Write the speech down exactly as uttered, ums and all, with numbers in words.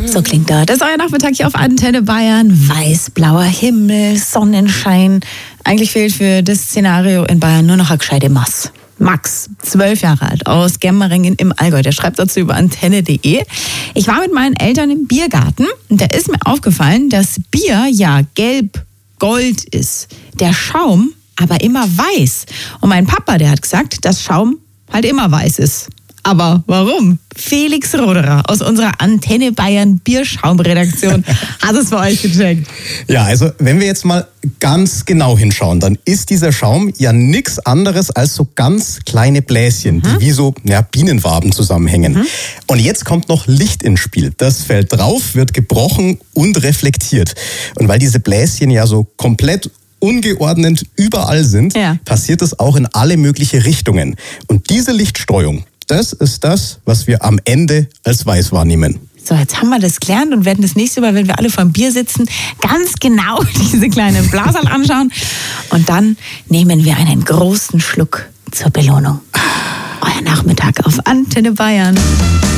So klingt das. Das ist euer Nachmittag hier auf Antenne Bayern. Weiß-blauer Himmel, Sonnenschein. Eigentlich fehlt für das Szenario in Bayern nur noch eine gescheite Maß. Max, zwölf Jahre alt, aus Gemmeringen im Allgäu. Der schreibt dazu über antenne punkt de. Ich war mit meinen Eltern im Biergarten und da ist mir aufgefallen, dass Bier ja gelb-gold ist. Der Schaum aber immer weiß. Und mein Papa, der hat gesagt, dass Schaum halt immer weiß ist. Aber warum? Felix Roderer aus unserer Antenne Bayern Bierschaumredaktion hat es für euch gecheckt. Ja, also wenn wir jetzt mal ganz genau hinschauen, dann ist dieser Schaum ja nichts anderes als so ganz kleine Bläschen, mhm. die wie so ja, Bienenwaben zusammenhängen. Mhm. Und jetzt kommt noch Licht ins Spiel. Das fällt drauf, wird gebrochen und reflektiert. Und weil diese Bläschen ja so komplett ungeordnet überall sind, ja. passiert das auch in alle möglichen Richtungen. Und diese Lichtstreuung, das ist das, was wir am Ende als weiß wahrnehmen. So, jetzt haben wir das gelernt und werden das nächste Mal, wenn wir alle vor dem Bier sitzen, ganz genau diese kleinen Blaserl anschauen. Und dann nehmen wir einen großen Schluck zur Belohnung. Euer Nachmittag auf Antenne Bayern.